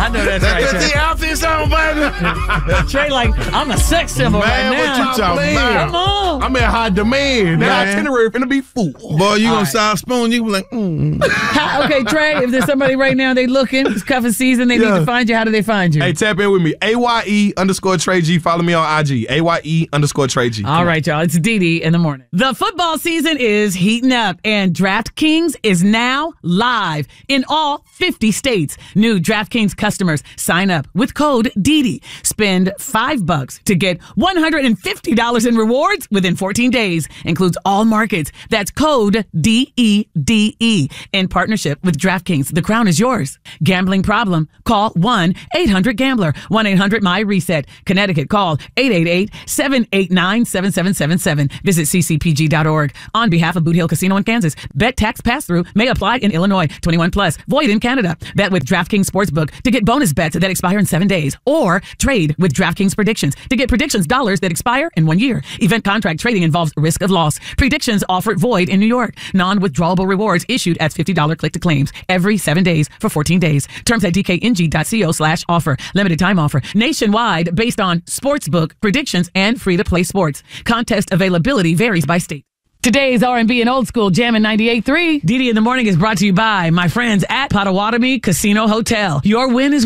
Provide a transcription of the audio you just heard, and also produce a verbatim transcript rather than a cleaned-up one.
I know that's That right, fifty Trey. outfits on, baby. Trey, like, I'm a sex symbol Man, right what now. you talking about? Come on. I'm in high demand. That Man. itinerary finna be full. Boy, you gonna right. sound spoon, you be like, mm. How, okay, Trey, if there's somebody right now, they looking, it's cuffing season, they Yeah. need to find you, how do they find you? Hey, tap in with me. A Y E underscore Trey G. Follow me on I G. A Y E underscore Trey G. All right, y'all. It's Dee Dee in the morning. The football season is heating up, and DraftKings is now live in all fifty states. New DraftKings customers sign up with code D D. Spend five bucks to get one hundred fifty dollars in rewards within fourteen days. Includes all markets. That's code D E D E in partnership with DraftKings. The crown is yours. Gambling problem? Call one eight hundred gambler. one eight hundred my reset. Connecticut, call eight eight eight, seven eight nine, seven seven seven seven. Visit c c p g dot org. On behalf of Boot Hill Casino in Kansas, bet tax pass-through may apply in Illinois. twenty-one plus. Void in Canada. Bet with DraftKings Sportsbook to get bonus bets that expire in seven days. Or trade with DraftKings Predictions to get predictions dollars that expire in one year. Event contract trading involves risk of loss. Predictions offered void in New York. Non-withdrawable rewards issued as fifty dollars click to claims every seven days for fourteen days. Terms at d k n g dot co slash offer. Limited time offer. Nationwide based on sportsbook predictions and free-to-play sports. Contest availability varies by state. Today's R and B and Old School Jammin' ninety-eight point three. Dee Dee in the Morning is brought to you by my friends at Potawatomi Casino Hotel. Your win is